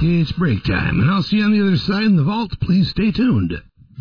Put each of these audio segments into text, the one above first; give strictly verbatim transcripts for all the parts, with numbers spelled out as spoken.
Okay, it's break time, and I'll see you on the other side in the vault. Please stay tuned.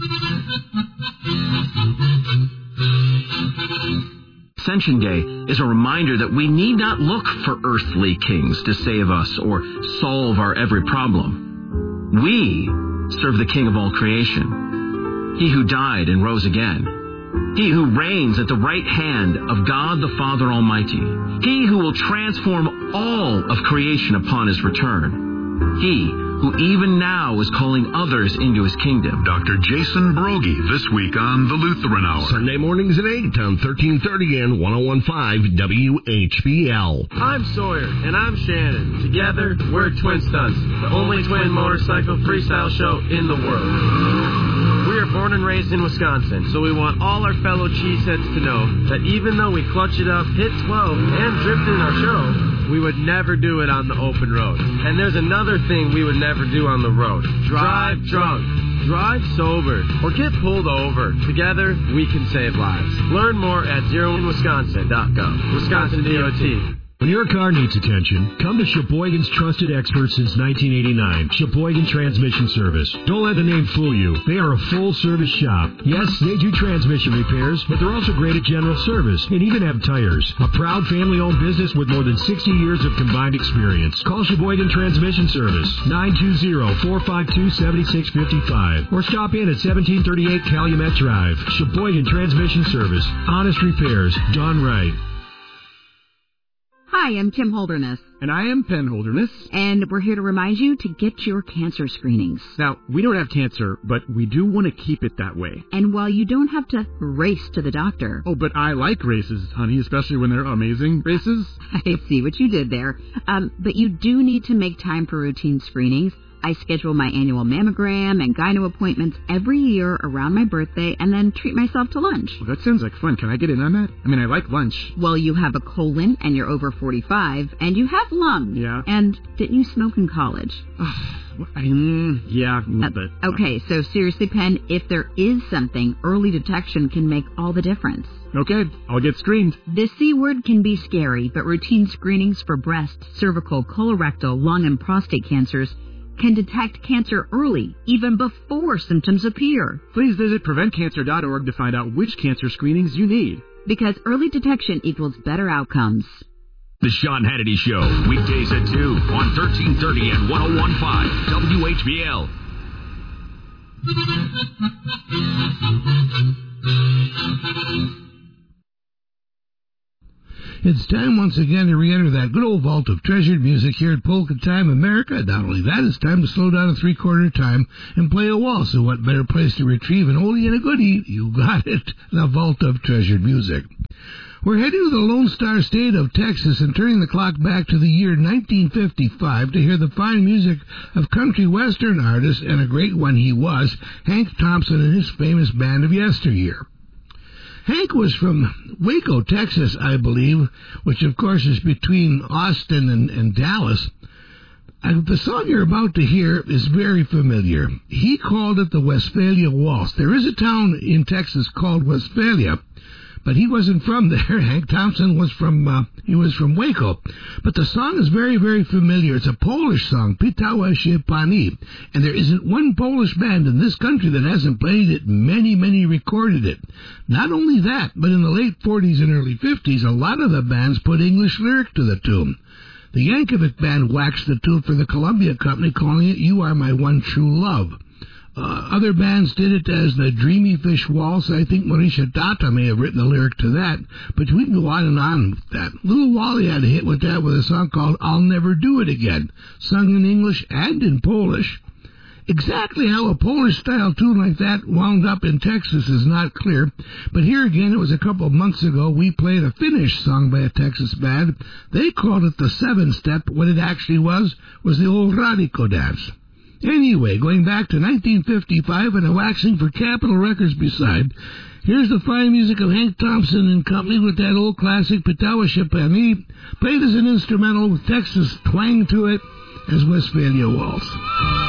Ascension Day is a reminder that we need not look for earthly kings to save us or solve our every problem. We serve the King of all creation, He who died and rose again, He who reigns at the right hand of God the Father Almighty, He who will transform all of creation upon His return, He who even now is calling others into His kingdom. Doctor Jason Broggi, this week on The Lutheran Hour. Sunday mornings at eight on thirteen thirty and ten fifteen W H B L. I'm Sawyer, and I'm Shannon. Together, we're Twin Stunts, the only twin motorcycle freestyle show in the world. We are born and raised in Wisconsin, so we want all our fellow cheeseheads to know that even though we clutch it up, hit twelve, and drift in our show, we would never do it on the open road. And there's another thing we would never do on the road. Drive drunk. Drive sober. Or get pulled over. Together, we can save lives. Learn more at zero in wisconsin dot gov. Wisconsin D O T. When your car needs attention, come to Sheboygan's trusted expert since nineteen eighty-nine, Sheboygan Transmission Service. Don't let the name fool you. They are a full-service shop. Yes, they do transmission repairs, but they're also great at general service and even have tires. A proud family-owned business with more than sixty years of combined experience. Call Sheboygan Transmission Service, nine two zero, four five two, seven six five five, or stop in at seventeen thirty-eight Calumet Drive. Sheboygan Transmission Service. Honest repairs, done right. Hi, I'm Kim Holderness. And I am Penn Holderness. And we're here to remind you to get your cancer screenings. Now, we don't have cancer, but we do want to keep it that way. And while you don't have to race to the doctor... Oh, but I like races, honey, especially when they're amazing races. I see what you did there. Um, but you do need to make time for routine screenings. I schedule my annual mammogram and gyno appointments every year around my birthday and then treat myself to lunch. Well, that sounds like fun. Can I get in on that? I mean, I like lunch. Well, you have a colon and you're over forty-five and you have lungs. Yeah. And didn't you smoke in college? I, mm, yeah, uh, but... Okay, so seriously, Penn, if there is something, early detection can make all the difference. Okay, I'll get screened. The C word can be scary, but routine screenings for breast, cervical, colorectal, lung, and prostate cancers can detect cancer early, even before symptoms appear. Please visit prevent cancer dot org to find out which cancer screenings you need. Because early detection equals better outcomes. The Sean Hannity Show, weekdays at two on thirteen thirty and ten fifteen W H B L. It's time once again to re-enter that good old vault of treasured music here at Polka Time America. Not only that, it's time to slow down a three-quarter time and play a waltz. So what better place to retrieve an oldie and a goodie? You got it, the vault of treasured music. We're heading to the Lone Star State of Texas and turning the clock back to the year nineteen fifty-five to hear the fine music of country western artist, and a great one he was, Hank Thompson and his famous band of yesteryear. Hank was from Waco, Texas, I believe, which of course is between Austin and, and Dallas. And the song you're about to hear is very familiar. He called it the Westphalia Waltz. There is a town in Texas called Westphalia, but he wasn't from there. Hank Thompson was from uh, he was from Waco. But the song is very, very familiar. It's a Polish song, Pitała się Pani. And there isn't one Polish band in this country that hasn't played it. Many, many recorded it. Not only that, but in the late forties and early fifties, a lot of the bands put English lyric to the tune. The Yankovic Band waxed the tune for the Columbia Company, calling it You Are My One True Love. Uh, other bands did it as the Dreamy Fish Waltz. I think Marisha Data may have written the lyric to that, but we can go on and on with that. Little Wally had a hit with that with a song called I'll Never Do It Again, sung in English and in Polish. Exactly how a Polish-style tune like that wound up in Texas is not clear, but here again, it was a couple of months ago, we played a Finnish song by a Texas band. They called it the seven-step. What it actually was was the old Radiko dance. Anyway, going back to nineteen fifty-five and a waxing for Capitol Records beside, here's the fine music of Hank Thompson and company with that old classic Pitała się Pani, played as an instrumental with Texas twang to it as Westphalia Waltz.